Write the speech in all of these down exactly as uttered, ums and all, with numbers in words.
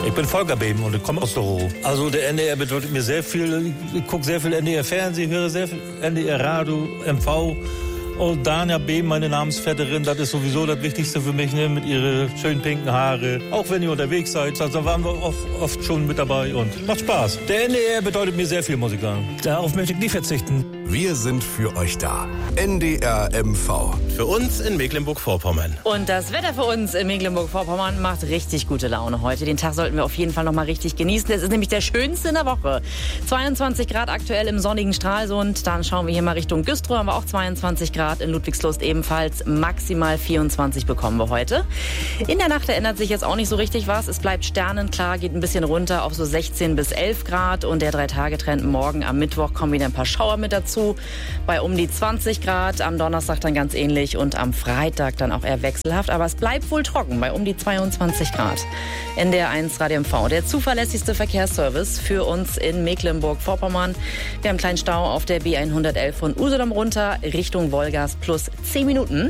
Ich bin Volker Beben und ich komme aus Doro. Also der N D R bedeutet mir sehr viel. Ich gucke sehr viel N D R Fernsehen, höre sehr viel N D R Radio, M V. Und Dania Beben, meine Namensvetterin, das ist sowieso das Wichtigste für mich, ne? Mit ihren schönen pinken Haare. Auch wenn ihr unterwegs seid, also waren wir oft, oft schon mit dabei und macht Spaß. Der N D R bedeutet mir sehr viel, muss ich sagen. Darauf möchte ich nie verzichten. Wir sind für euch da. N D R M V. Für uns in Mecklenburg-Vorpommern. Und das Wetter für uns in Mecklenburg-Vorpommern macht richtig gute Laune heute. Den Tag sollten wir auf jeden Fall noch mal richtig genießen. Es ist nämlich der schönste in der Woche. zweiundzwanzig Grad aktuell im sonnigen Stralsund. Dann schauen wir hier mal Richtung Güstrow, haben wir auch zweiundzwanzig Grad. In Ludwigslust ebenfalls. Maximal vierundzwanzig bekommen wir heute. In der Nacht ändert sich jetzt auch nicht so richtig was. Es bleibt sternenklar, geht ein bisschen runter auf so sechzehn bis elf Grad. Und der Drei-Tage-Trend morgen am Mittwoch kommen wieder ein paar Schauer mit dazu. Bei um die zwanzig Grad. Am Donnerstag dann ganz ähnlich. Und am Freitag dann auch eher wechselhaft. Aber es bleibt wohl trocken bei um die zweiundzwanzig Grad. N D R eins Radio M V. Der zuverlässigste Verkehrsservice für uns in Mecklenburg-Vorpommern. Wir haben einen kleinen Stau auf der B hundertelf von Usedom runter Richtung Wolgast plus zehn Minuten.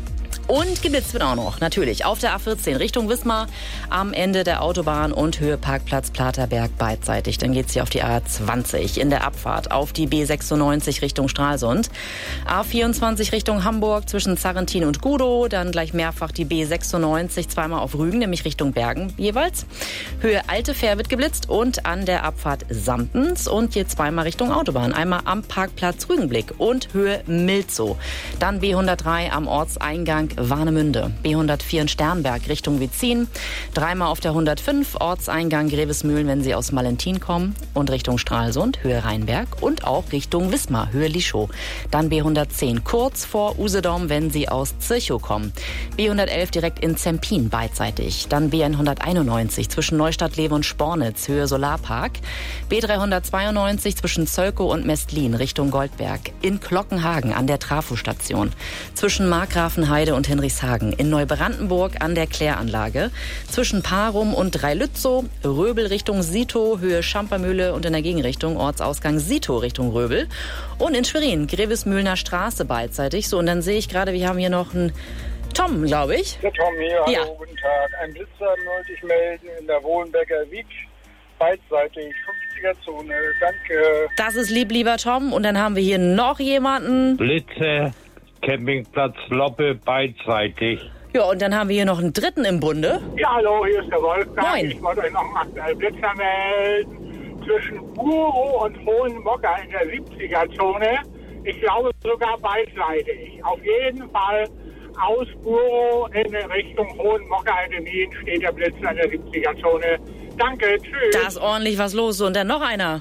Und geblitzt wird auch noch, natürlich, auf der A vierzehn Richtung Wismar am Ende der Autobahn und Höhe Parkplatz Platerberg beidseitig. Dann geht's hier auf die A zwanzig in der Abfahrt auf die B sechsundneunzig Richtung Stralsund. A vierundzwanzig Richtung Hamburg zwischen Zarrentin und Gudow. Dann gleich mehrfach die B sechsundneunzig, zweimal auf Rügen, nämlich Richtung Bergen jeweils. Höhe Alte Fähr wird geblitzt und an der Abfahrt Samptens und hier zweimal Richtung Autobahn. Einmal am Parkplatz Rügenblick und Höhe Milzow. Dann B hundertdrei am Ortseingang Warnemünde. B hundertvier in Sternberg Richtung Witzin. Dreimal auf der hundertfünf Ortseingang Grevesmühlen, wenn Sie aus Malentin kommen. Und Richtung Stralsund, Höhe Rheinberg. Und auch Richtung Wismar, Höhe Lischow. Dann B hundertzehn kurz vor Usedom, wenn Sie aus Zirchow kommen. B hundertelf direkt in Zempin beidseitig. Dann B hunderteinundneunzig zwischen Neustadt-Lewe und Spornitz, Höhe Solarpark. B dreihundertzweiundneunzig zwischen Zölkow und Mestlin Richtung Goldberg. In Glockenhagen an der Trafostation. Zwischen Markgrafenheide und Hinrichshagen. In Neubrandenburg an der Kläranlage. Zwischen Parum und Dreilützow. Röbel Richtung Sitow, Höhe Schampermühle und in der Gegenrichtung Ortsausgang Sitow Richtung Röbel. Und in Schwerin, Grevesmühlener Straße beidseitig. So, und dann sehe ich gerade, wir haben hier noch einen Tom, glaube ich. Der Tom hier, hallo, ja. Guten Tag. Ein Blitzer wollte ich melden in der Wohlenbecker Wieg. Beidseitig, fünfziger-Zone, danke. Das ist lieb, lieber Tom. Und dann haben wir hier noch jemanden. Blitze, Campingplatz Loppe, beidseitig. Ja, und dann haben wir hier noch einen dritten im Bunde. Ja, hallo, hier ist der Wolfgang. Moin. Ich wollte euch noch einen aktuellen Blitzer melden. Zwischen Burow und Hohenmocker in der siebziger-Zone. Ich glaube sogar beidseitig. Auf jeden Fall aus Burow in Richtung Hohenmocker in den Nähen steht der Blitzer in der siebziger-Zone. Danke, tschüss. Da ist ordentlich was los. Und dann noch einer.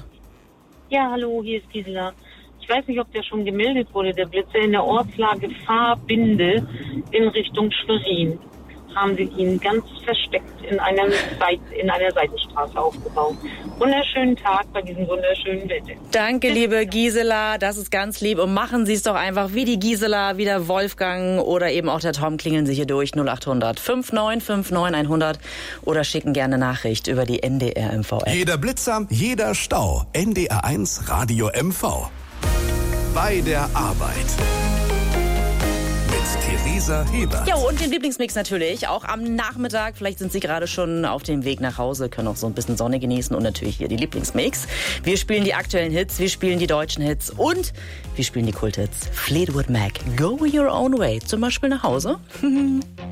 Ja, hallo, hier ist Gisela. Ich weiß nicht, ob der schon gemeldet wurde, der Blitzer in der Ortslage Fahrbinde in Richtung Schwerin. Haben sie ihn ganz versteckt in einer, Seit- in einer Seitenstraße aufgebaut. Wunderschönen Tag bei diesem wunderschönen Wetter. Danke, liebe Gisela, das ist ganz lieb. Und machen Sie es doch einfach wie die Gisela, wie der Wolfgang oder eben auch der Tom. Klingeln Sie hier durch null acht hundert fünfundneunzig neunundfünfzig hundert oder schicken gerne Nachricht über die N D R M V App. Jeder Blitzer, jeder Stau. N D R eins Radio M V. Bei der Arbeit. Theresa Hebert. Ja, und den Lieblingsmix natürlich, auch am Nachmittag. Vielleicht sind Sie gerade schon auf dem Weg nach Hause, können auch so ein bisschen Sonne genießen und natürlich hier die Lieblingsmix. Wir spielen die aktuellen Hits, wir spielen die deutschen Hits und wir spielen die Kulthits. Fleetwood Mac, Go Your Own Way, zum Beispiel nach Hause.